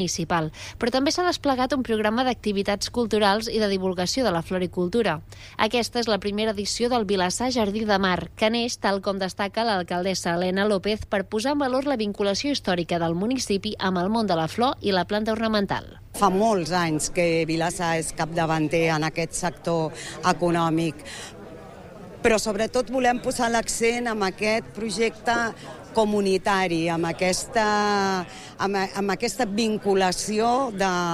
municipal, però també s'ha desplegat un programa d'activitats culturals i de divulgació de la floricultura. Aquesta és la primera edició del Vilassar Jardí de Mar, que neix, tal com destaca l'alcaldessa Elena López, per posar en valor la vinculació històrica del municipi amb el món de la flor i la planta ornamental. Fa molts anys que Vilassar és capdavanter en aquest sector econòmic, però sobretot volem posar l'accent en aquest projecte comunitari, amb aquesta vinculació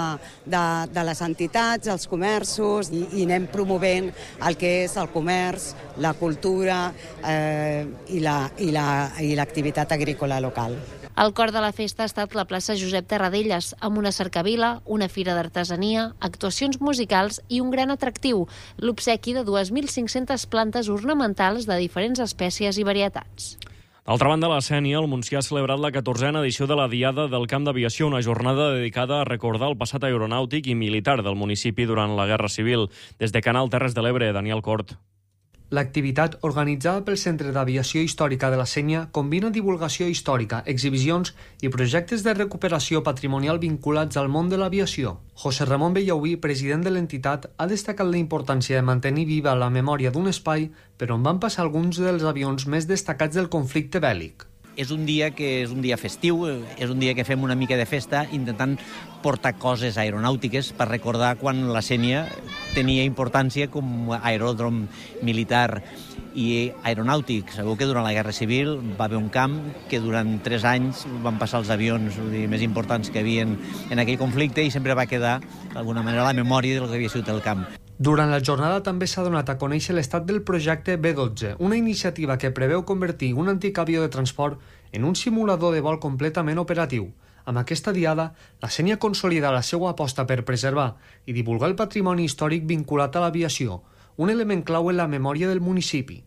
de les entitats, els comerços, i anem promovent el que és el comerç, la cultura i l'activitat agrícola local. El cor de la festa ha estat la plaça Josep Terradellas, amb una cercavila, una fira d'artesania, actuacions musicals i un gran atractiu, l'obsequi de 2.500 plantes ornamentals de diferents espècies i varietats. D'altra banda, la Sénia, el Montsià, ha celebrat la 14a edició de la Diada del Camp d'Aviació, una jornada dedicada a recordar el passat aeronàutic i militar del municipi durant la Guerra Civil. Des de Canal Terres de l'Ebre, Daniel Cort. L'activitat, organitzada pel Centre d'Aviació Històrica de la Sénia, combina divulgació històrica, exhibicions i projectes de recuperació patrimonial vinculats al món de l'aviació. José Ramon Bellauí, president de l'entitat, ha destacat la importància de mantenir viva la memòria d'un espai per on van passar alguns dels avions més destacats del conflicte bèl·lic. És un dia festiu, és un dia que fem una mica de festa intentant portar coses aeronàutiques per recordar quan la Sénia tenia importància com a aeròdrom militar i aeronàutic. Sabeu que durant la Guerra Civil va haver un camp que durant 3 anys van passar els avions més importants que havien en aquell conflicte i sempre va quedar d'alguna manera la memòria del que havia sigut el camp. Durant la jornada també s'ha donat a conèixer l'estat del projecte B-12, una iniciativa que preveu convertir un antic avió de transport en un simulador de vol completament operatiu. Amb aquesta diada, la Sénia consolida la seva aposta per preservar i divulgar el patrimoni històric vinculat a l'aviació, un element clau en la memòria del municipi.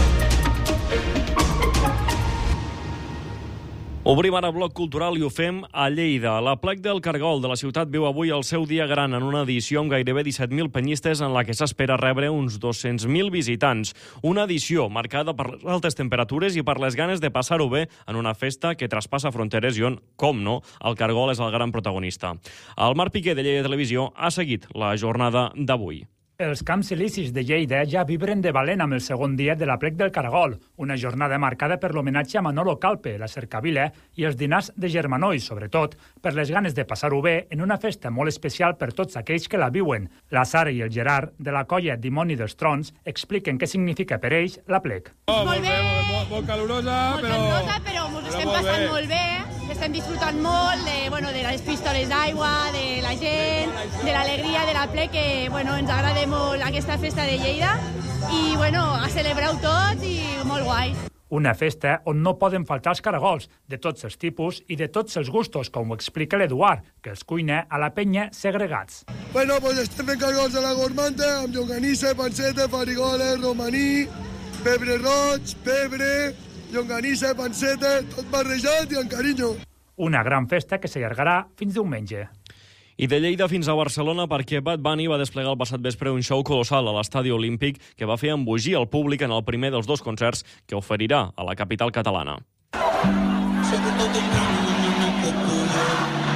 Obrim ara bloc cultural i ho fem a Lleida. L'Aplec del Cargol de la ciutat viu avui el seu dia gran en una edició amb gairebé 17.000 penyistes en la que s'espera rebre uns 200.000 visitants. Una edició marcada per les altes temperatures i per les ganes de passar-ho bé en una festa que traspassa fronteres i on, com no, el Cargol és el gran protagonista. El Marc Piqué de Lleida Televisió ha seguit la jornada d'avui. Els Camps Silicis de Lleida ja vibren de valent amb el segon dia de l'Aplec del Cargol, una jornada marcada per l'homenatge a Manolo Calpe, la cercavila i els dinars de Germanó i, sobretot, per les ganes de passar-ho bé en una festa molt especial per tots aquells que la viuen. La Sara i el Gerard, de la colla Dimoni dels Trons, expliquen què significa per ells l'Aplec. Molt bé, molt calorosa, però ens estem passant molt bé. Estem disfrutant molt de les pistoles d'aigua, de la gent, de l'alegria de l'Aplec, que ens agrada molt aquesta festa de Lleida i a celebrar-ho tot i molt guai. Una festa on no poden faltar els caragols, de tots els tipus i de tots els gustos, com ho explica l'Eduard, que els cuina a la penya segregats. Estem fent caragols a la gormanta, amb llonganissa, panceta, farigoles, romaní, pebre roig, pebre, llonganissa, panceta, tot barrejat i amb carinyo. Una gran festa que s'allargarà fins diumenge. I de Lleida fins a Barcelona perquè Bad Bunny va desplegar el passat vespre un show colossal a l'Estadi Olímpic que va fer embogir el públic en el primer dels 2 concerts que oferirà a la capital catalana.